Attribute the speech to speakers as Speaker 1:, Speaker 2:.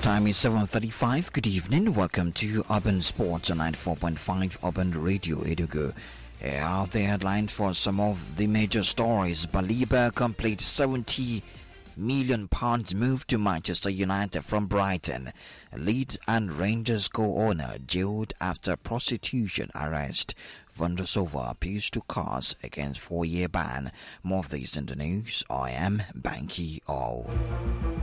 Speaker 1: Time is 7:35. Good evening. Welcome to Urban Sports on 94.5 Urban Radio Enugu. Here are the headlines for some of the major stories. Baliba completes £70 million move to Manchester United from Brighton. Leeds and Rangers co-owner jailed after prostitution arrest. Vondrousova appeals to cars against 4-year ban. More of these in the news. I am Banky O.